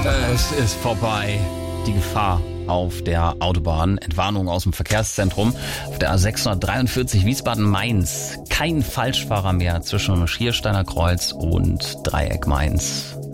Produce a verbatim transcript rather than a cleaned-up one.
Es ist vorbei. Die Gefahr auf der Autobahn. Entwarnung aus dem Verkehrszentrum. Auf der A sechshundertdreiundvierzig Wiesbaden-Mainz. Kein Falschfahrer mehr zwischen Schiersteiner Kreuz und Dreieck Mainz.